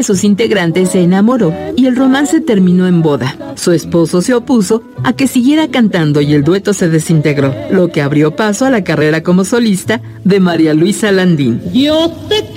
de sus integrantes se enamoró y el romance terminó en boda. Su esposo se opuso a que siguiera cantando y el dueto se desintegró, lo que abrió paso a la carrera como solista de María Luisa Landín.